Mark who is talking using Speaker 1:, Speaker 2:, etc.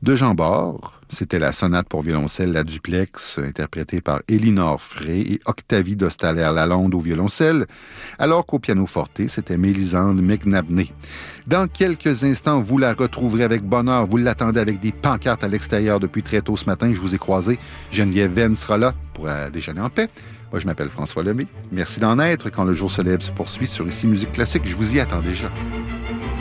Speaker 1: de Jean Bord. C'était la sonate pour violoncelle La Duplex, interprétée par Élinore Frey et Octavie d'Ostaler-Lalonde au violoncelle, alors qu'au pianoforte, c'était Mélisande McNabney. Dans quelques instants, vous la retrouverez avec bonheur. Vous l'attendez avec des pancartes à l'extérieur depuis très tôt ce matin. Je vous ai croisé. Geneviève Venn sera là pour déjeuner en paix. Moi, je m'appelle François Lemay. Merci d'en être. Quand le jour se lève se poursuit sur Ici Musique Classique, je vous y attends déjà.